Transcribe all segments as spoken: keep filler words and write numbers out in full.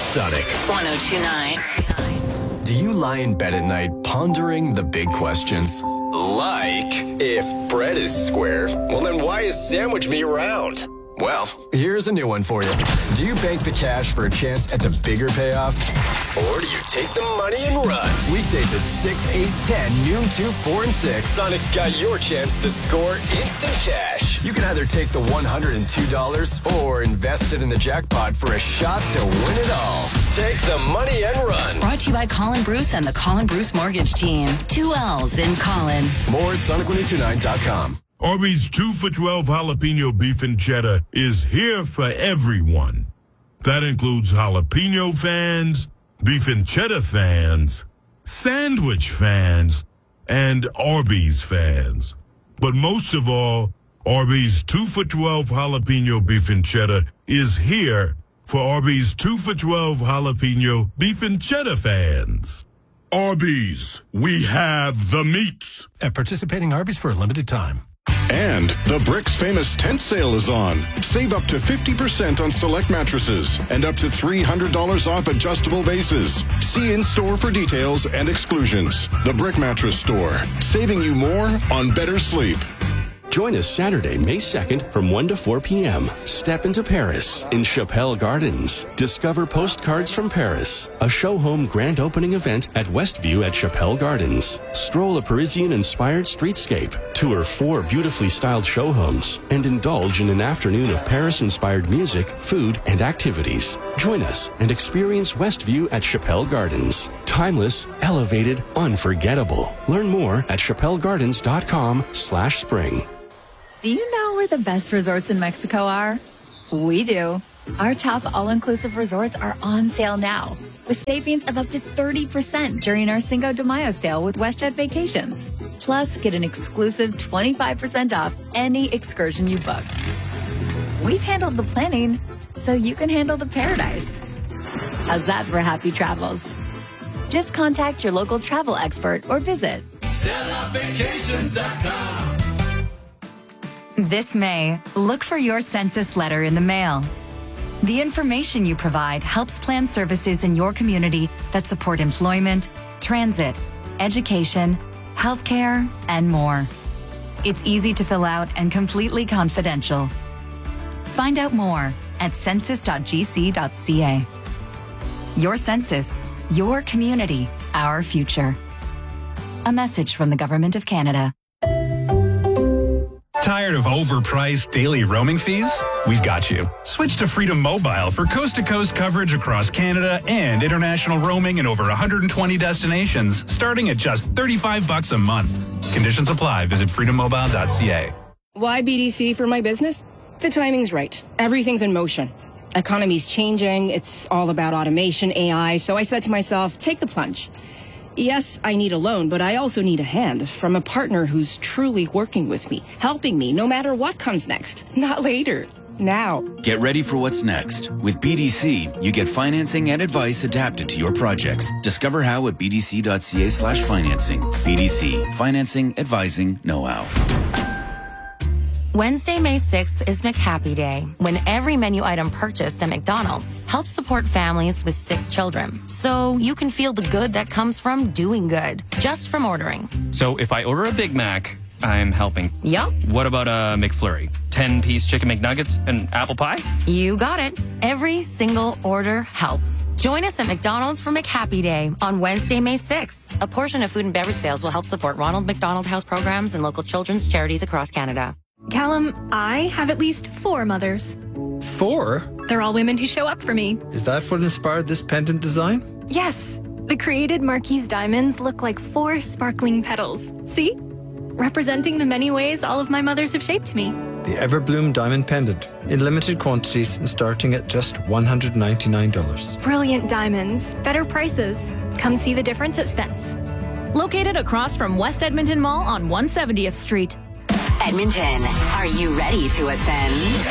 Sonic. one oh two point nine. Do you lie in bed at night pondering the big questions? Like, if bread is square, well then why is sandwich meat round? Well, here's a new one for you. Do you bank the cash for a chance at the bigger payoff? Or do you take the money and run? Weekdays at six, eight, ten, noon, two, four, and six. Sonic's got your chance to score instant cash. You can either take the one hundred two dollars or invest it in the jackpot for a shot to win it all. Take the money and run. Brought to you by Colin Bruce and the Colin Bruce Mortgage Team. Two L's in Colin. More at Sonic one oh two nine dot com. Arby's two for twelve jalapeno beef and cheddar is here for everyone. That includes jalapeno fans, beef and cheddar fans, sandwich fans, and Arby's fans. But most of all, Arby's two for twelve jalapeno beef and cheddar is here for Arby's two for twelve jalapeno beef and cheddar fans. Arby's, we have the meats. At participating Arby's for a limited time. And the Bricks famous tent sale is on. Save up to fifty percent on select mattresses and up to three hundred dollars off adjustable bases. See in-store for details and exclusions. The Brick Mattress Store, saving you more on better sleep. Join us Saturday, May second from one to four p.m. Step into Paris in Chapelle Gardens. Discover Postcards from Paris, a show home grand opening event at Westview at Chapelle Gardens. Stroll a Parisian-inspired streetscape, tour four beautifully styled show homes, and indulge in an afternoon of Paris-inspired music, food, and activities. Join us and experience Westview at Chapelle Gardens. Timeless, elevated, unforgettable. Learn more at chapellegardens.com slash spring. Do you know where the best resorts in Mexico are? We do. Our top all-inclusive resorts are on sale now, with savings of up to thirty percent during our Cinco de Mayo sale with WestJet Vacations. Plus, get an exclusive twenty-five percent off any excursion you book. We've handled the planning, so you can handle the paradise. How's that for happy travels? Just contact your local travel expert or visit stella vacations dot com. This May, look for your census letter in the mail. The information you provide helps plan services in your community that support employment, transit, education, healthcare, and more. It's easy to fill out and completely confidential. Find out more at census dot g c dot c a. Your census, your community, our future. A message from the Government of Canada. Tired of overpriced daily roaming fees? We've got you. Switch to Freedom Mobile for coast-to-coast coverage across Canada and international roaming in over one hundred twenty destinations, starting at just thirty-five bucks a month. Conditions apply. Visit freedom mobile dot c a. Why B D C for my business? The timing's right. Everything's in motion. Economy's changing. It's all about automation, A I. So I said to myself, take the plunge. Yes, I need a loan, but I also need a hand from a partner who's truly working with me, helping me no matter what comes next. Not later, now. Get ready for what's next. With B D C, you get financing and advice adapted to your projects. Discover how at b d c dot c a slash financing. B D C, financing, advising, know-how. Wednesday, May sixth is McHappy Day, when every menu item purchased at McDonald's helps support families with sick children. So you can feel the good that comes from doing good, just from ordering. So if I order a Big Mac, I'm helping. Yup. What about a McFlurry? ten-piece chicken McNuggets and apple pie? You got it. Every single order helps. Join us at McDonald's for McHappy Day on Wednesday, May sixth. A portion of food and beverage sales will help support Ronald McDonald House programs and local children's charities across Canada. Callum, I have at least four mothers. Four? They're all women who show up for me. Is that what inspired this pendant design? Yes. The created Marquise diamonds look like four sparkling petals. See? Representing the many ways all of my mothers have shaped me. The Everbloom diamond pendant, in limited quantities and starting at just one hundred ninety-nine dollars. Brilliant diamonds, better prices. Come see the difference at Spence. Located across from West Edmonton Mall on one hundred seventieth Street. Edmonton, are you ready to ascend?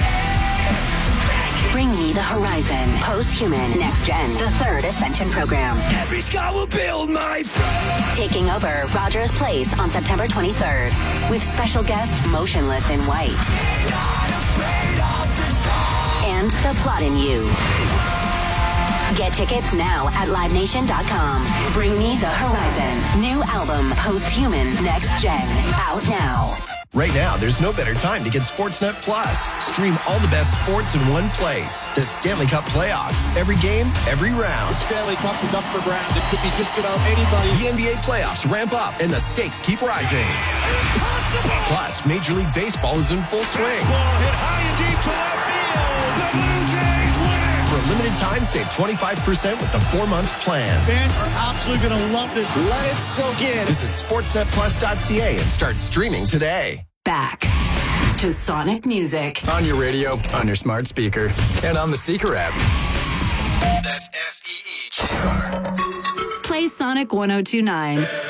Bring me the horizon. Post-human, next gen, the third ascension program. Every sky will build my friend. Taking over Rogers Place on September twenty-third with special guest Motionless in White. Not afraid of the dark. And The Plot in You. Get tickets now at live nation dot com. Bring Me the Horizon. New album, Post-Human, Next Gen. Out now. Right now, there's no better time to get Sportsnet Plus. Stream all the best sports in one place. The Stanley Cup playoffs. Every game, every round. The Stanley Cup is up for grabs. It could be just about anybody. The N B A playoffs ramp up and the stakes keep rising. Impossible! Plus, Major League Baseball is in full swing. Baseball hit high and deep to left field. The Blue Jays win. For a limited time, save twenty-five percent with the four-month plan. Fans are absolutely going to love this. Let it soak in. Visit sportsnet plus dot c a and start streaming today. Back to Sonic Music. On your radio, on your smart speaker, and on the Seeker app. That's S E E K R. Play Sonic one oh two nine.